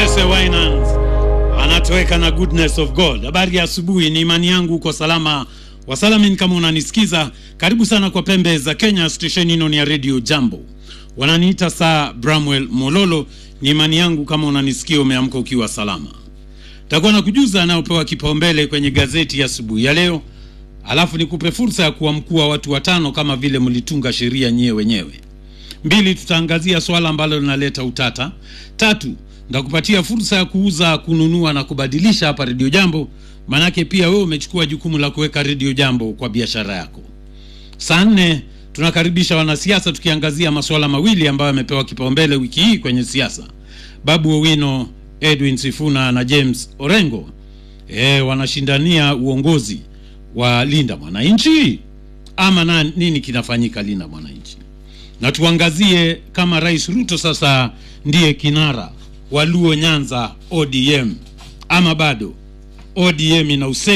Mosese Winans anatoweka na Goodness of God. Habari ya asubuhi, ni imani yangu uko salama. Wasalamin kama unanisikiza, karibu sana kwa pembe za Kenya, station ino ni ya Radio Jambo. Wananiita Sir Bramwell Mololo, ni imani yangu kama unanisikia umeamka ukiwa salama. Takuwa na kujuza anaopewa kipaumbele kwenye gazeti ya asubuhi ya leo. Alafu nikupe fursa ya kuamkua watu watano kama vile mlitunga sheria nyewe wenyewe. 2, tutaangazia swala ambalo linaleta utata. 3, ndakupatia fursa ya kuuza, kununua na kubadilisha hapa Radio Jambo. Manake pia wewe umechukua jukumu la kuweka Radio Jambo kwa biashara yako. Saa 4, tunakaribisha wanasiasa tukiangazia masuala mawili ambayo yamepewa kipaumbele wiki hii kwenye siasa. Babu Owino, Edwin Sifuna na James Orengo wanashindania uongozi wa Linda Mwananchi, ama nini kinafanyika Linda Mwananchi. Na tuangazie kama Rais Ruto sasa ndiye kinara wa Luo Nyanza ODM ama bado ODM ina usemi